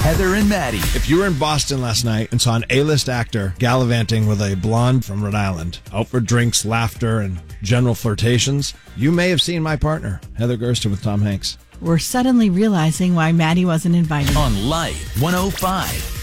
Heather and Maddie. If you were in Boston last night and saw an A-list actor gallivanting with a blonde from Rhode Island, out for drinks, laughter, and general flirtations, you may have seen My Partner, Heather Gersten with Tom Hanks. We're suddenly realizing why Maddie wasn't invited. On Life 105.